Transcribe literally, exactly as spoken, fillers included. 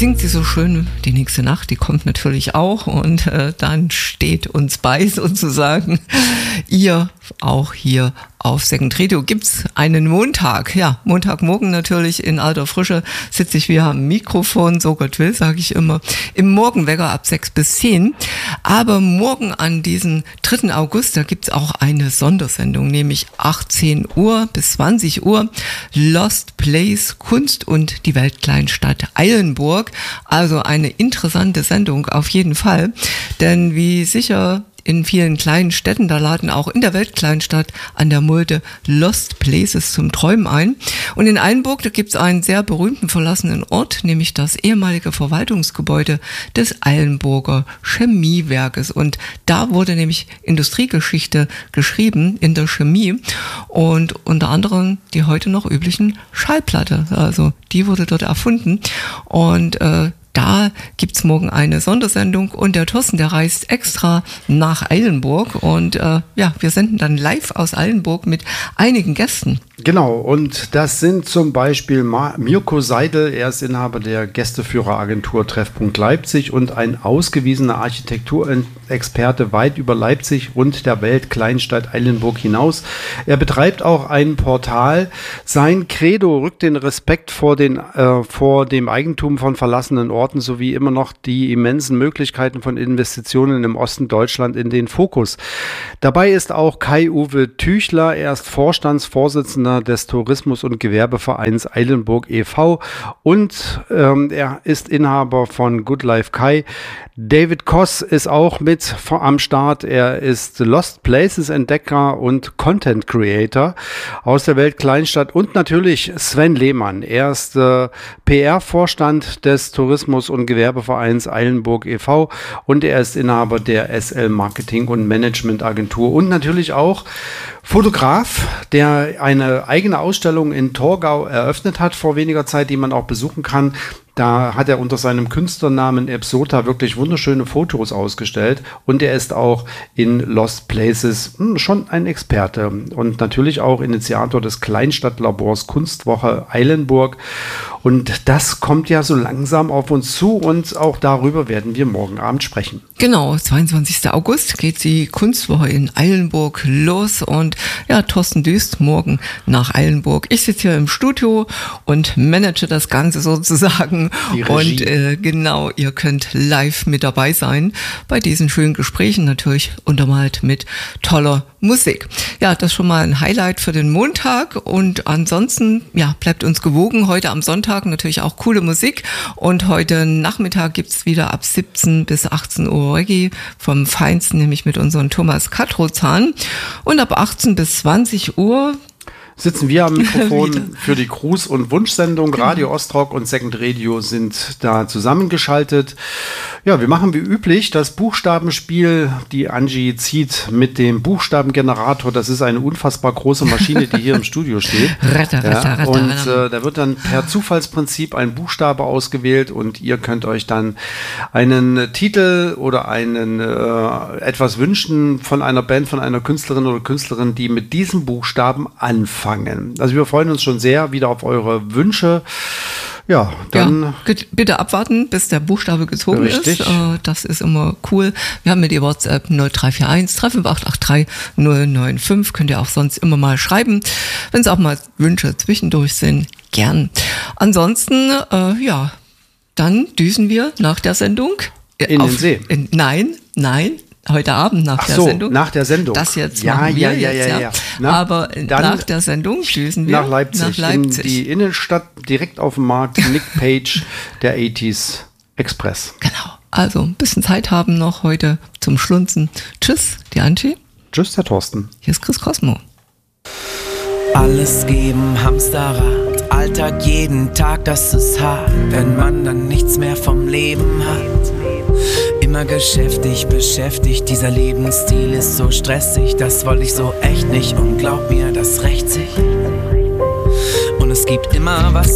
singt sie so schön, die nächste Nacht, die kommt natürlich auch und äh, dann steht uns bei sozusagen ihr auch hier auf Second Radio gibt's einen Montag, ja, Montagmorgen natürlich in alter Frische sitze ich wieder am Mikrofon, so Gott will, sage ich immer, im Morgenwecker ab sechs bis zehn. Aber morgen an diesem dritten August, da gibt's auch eine Sondersendung, nämlich achtzehn Uhr bis zwanzig Uhr, Lost Place, Kunst und die Weltkleinstadt Eilenburg. Also eine interessante Sendung auf jeden Fall, denn wie sicher in vielen kleinen Städten, da laden auch in der Weltkleinstadt an der Mulde Lost Places zum Träumen ein. Und in Eilenburg, da gibt es einen sehr berühmten verlassenen Ort, nämlich das ehemalige Verwaltungsgebäude des Eilenburger Chemiewerkes. Und da wurde nämlich Industriegeschichte geschrieben in der Chemie und unter anderem die heute noch üblichen Schallplatte. Also die wurde dort erfunden und äh, Da gibt's morgen eine Sondersendung und der Thorsten, der reist extra nach Eilenburg und äh, ja, wir senden dann live aus Eilenburg mit einigen Gästen. Genau, und das sind zum Beispiel Mirko Seidel, er ist Inhaber der Gästeführeragentur Treffpunkt Leipzig und ein ausgewiesener Architekturexperte weit über Leipzig und der Weltkleinstadt Eilenburg hinaus. Er betreibt auch ein Portal. Sein Credo rückt den Respekt vor, den, äh, vor dem Eigentum von verlassenen Orten sowie immer noch die immensen Möglichkeiten von Investitionen im Osten Deutschland in den Fokus. Dabei ist auch Kai-Uwe Tüchler, er ist Vorstandsvorsitzender des Tourismus- und Gewerbevereins Eilenburg e V und ähm, er ist Inhaber von Good Life Kai. David Koss ist auch mit am Start. Er ist Lost Places Entdecker und Content Creator aus der Weltkleinstadt und natürlich Sven Lehmann. Er ist äh, P R-Vorstand des Tourismus- und Gewerbevereins Eilenburg e V und er ist Inhaber der S L Marketing- und Management-Agentur und natürlich auch Fotograf, der eine eigene Ausstellung in Torgau eröffnet hat vor weniger Zeit, die man auch besuchen kann. Da hat er unter seinem Künstlernamen Epsota wirklich wunderschöne Fotos ausgestellt und er ist auch in Lost Places hm, schon ein Experte und natürlich auch Initiator des Kleinstadtlabors Kunstwoche Eilenburg. Und das kommt ja so langsam auf uns zu und auch darüber werden wir morgen Abend sprechen. Genau, zweiundzwanzigsten August geht die Kunstwoche in Eilenburg los und ja, Thorsten düst morgen nach Eilenburg. Ich sitze hier im Studio und manage das Ganze sozusagen und äh, genau, ihr könnt live mit dabei sein bei diesen schönen Gesprächen, natürlich untermalt mit toller Musik. Ja, das ist schon mal ein Highlight für den Montag und ansonsten, ja, bleibt uns gewogen. Heute am Sonntag natürlich auch coole Musik und heute Nachmittag gibt's wieder ab siebzehn bis achtzehn Uhr Reggae vom Feinsten, nämlich mit unserem Thomas Katrozahn und ab achtzehn bis zwanzig Uhr sitzen wir am Mikrofon für die Gruß- und Wunschsendung. Genau. Radio Ostrock und Second Radio sind da zusammengeschaltet. Ja, wir machen wie üblich das Buchstabenspiel. Die Angie zieht mit dem Buchstabengenerator. Das ist eine unfassbar große Maschine, die hier im Studio steht. Ratter, ratter, ja, ratter, und ratter. Äh, da wird dann per Zufallsprinzip ein Buchstabe ausgewählt und ihr könnt euch dann einen Titel oder einen äh, etwas wünschen von einer Band, von einer Künstlerin oder Künstlerin, die mit diesem Buchstaben anfangen. Also wir freuen uns schon sehr wieder auf eure Wünsche. Ja, dann ja, bitte abwarten, bis der Buchstabe gezogen richtig. ist. Das ist immer cool. Wir haben ja die WhatsApp null drei vier eins drei fünf acht acht drei null neun fünf. Könnt ihr auch sonst immer mal schreiben. Wenn es auch mal Wünsche zwischendurch sind, gern. Ansonsten, äh, ja, dann düsen wir nach der Sendung. In auf, den See. In, nein, nein. Heute Abend nach Ach der so, Sendung. nach der Sendung. Das jetzt ja, machen wir ja, ja, jetzt, ja, ja. ja. Na, Aber nach der Sendung düsen wir nach Leipzig, nach Leipzig. in die Innenstadt, direkt auf dem Markt. Nick Page, der achtziger Express. Genau. Also ein bisschen Zeit haben noch heute zum Schlunzen. Tschüss, die Angie. Tschüss, der Thorsten. Hier ist Chris Cosmo. Alles geben, Hamsterrad, Alltag jeden Tag, das ist hart, wenn man dann nichts mehr vom Leben hat. Immer geschäftig, beschäftigt, dieser Lebensstil ist so stressig, das wollte ich so echt nicht und glaub mir, das rächt sich. Und es gibt immer was